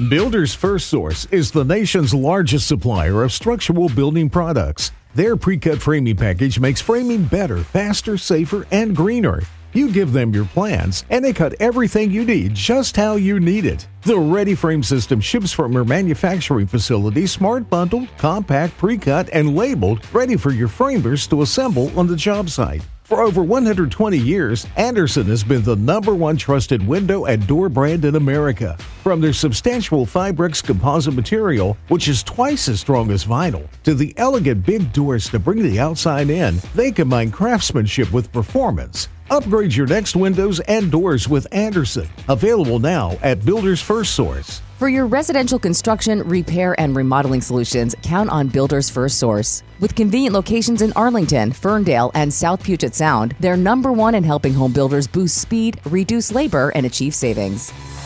Builders First Source is the nation's largest supplier of structural building products. Their pre-cut framing package makes framing better, faster, safer, and greener. You give them your plans, and they cut everything you need just how you need it. The Ready Frame system ships from our manufacturing facility, smart bundled, compact, pre-cut, and labeled, ready for your framers to assemble on the job site. For over 120 years, Andersen has been the #1 trusted window and door brand in America. From their substantial Fibrex composite material, which is twice as strong as vinyl, to the elegant big doors to bring the outside in, they combine craftsmanship with performance. Upgrade your next windows and doors with Andersen. Available now at Builders First Source. For your residential construction, repair, and remodeling solutions, count on Builders First Source. With convenient locations in Arlington, Ferndale, and South Puget Sound, they're #1 in helping home builders boost speed, reduce labor, and achieve savings.